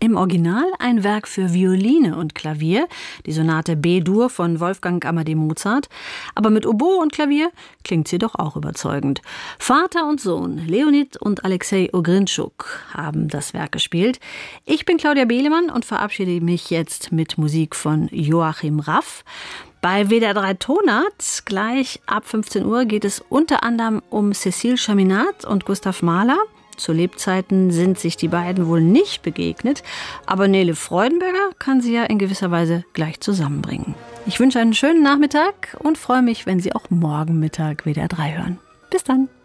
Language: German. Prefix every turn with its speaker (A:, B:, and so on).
A: Im Original ein Werk für Violine und Klavier, die Sonate B-Dur von Wolfgang Amadeus Mozart. Aber mit Oboe und Klavier klingt sie doch auch überzeugend. Vater und Sohn, Leonid und Alexei Ogrinschuk, haben das Werk gespielt. Ich bin Claudia Behlemann und verabschiede mich jetzt mit Musik von Joachim Raff. Bei WDR 3 Tonart, gleich ab 15 Uhr, geht es unter anderem um Cécile Chaminade und Gustav Mahler. Zu Lebzeiten sind sich die beiden wohl nicht begegnet, aber Nele Freudenberger kann sie ja in gewisser Weise gleich zusammenbringen. Ich wünsche einen schönen Nachmittag und freue mich, wenn Sie auch morgen Mittag WDR 3 hören. Bis dann!